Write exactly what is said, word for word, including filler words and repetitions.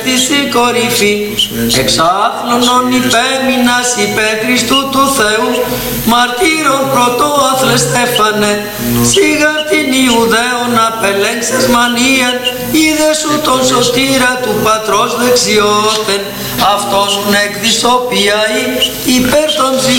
Στη κορυφή εξάφλωνον υπέμεινας υπέρ Χριστού του Θεού μαρτύρων πρωτόαθλε Στέφανε σιγάρ την Ιουδαίων απελέξες μανίαν είδε σου τον σωτήρα του πατρός δεξιότεν αυτός νεκ δυσοπιαεί υπέρ των ψυχών